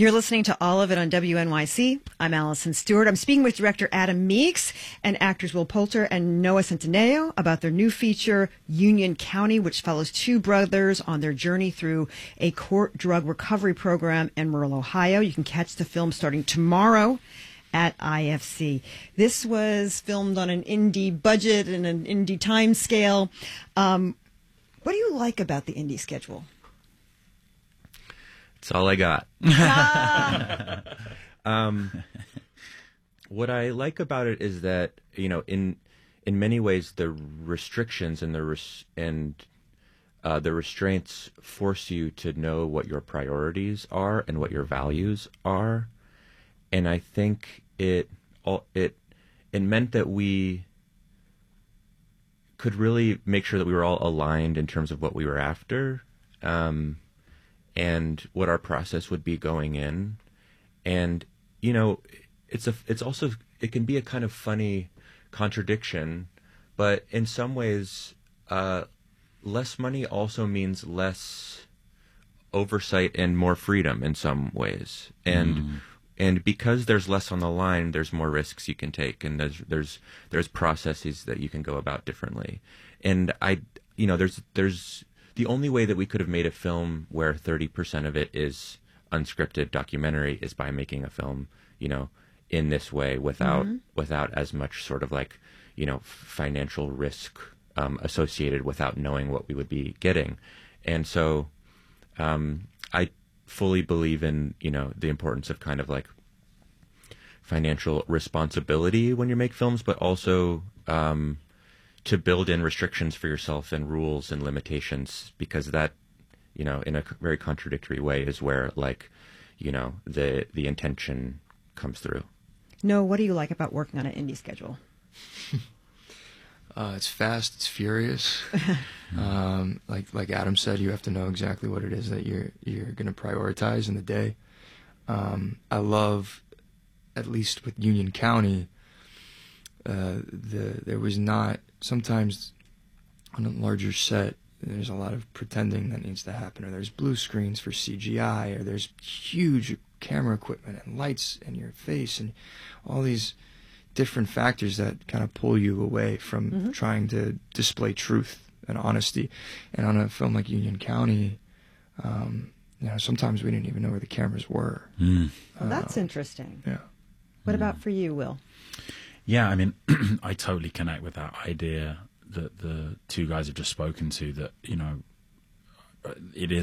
You're listening to All of It on WNYC. I'm Allison Stewart. I'm speaking with director Adam Meeks and actors Will Poulter and Noah Centineo about their new feature, Union County, which follows two brothers on their journey through a court drug recovery program in rural Ohio. You can catch the film starting tomorrow at IFC. This was filmed on an indie budget and an indie time scale. What do you like about the indie schedule? That's all I got. What I like about it is that, you know, in many ways, the restrictions and the restraints force you to know what your priorities are and what your values are, and I think it meant that we could really make sure that we were all aligned in terms of what we were after. And what our process would be going in. And, you know, it can be a kind of funny contradiction, but in some ways, less money also means less oversight and more freedom in some ways. And because there's less on the line, there's more risks you can take, and there's processes that you can go about differently. And there's the only way that we could have made a film where 30% of it is unscripted documentary is by making a film, you know, in this way without as much sort of like, you know, financial risk associated, without knowing what we would be getting. And so I fully believe in, you know, the importance of kind of like financial responsibility when you make films, but also to build in restrictions for yourself and rules and limitations, because that, you know, in a very contradictory way is where, like, you know, the intention comes through. No, what do you like about working on an indie schedule? It's fast, it's furious. Like Adam said, you have to know exactly what it is that you're going to prioritize in the day. I love, at least with Union County, there was not, sometimes on a larger set, there's a lot of pretending that needs to happen, or there's blue screens for CGI, or there's huge camera equipment and lights in your face, and all these different factors that kind of pull you away from trying to display truth and honesty. And on a film like Union County, you know, sometimes we didn't even know where the cameras were. Well, that's interesting. Yeah. What about for you, Will? Yeah, I mean, I totally connect with that idea that the two guys have just spoken to, that, you know, it is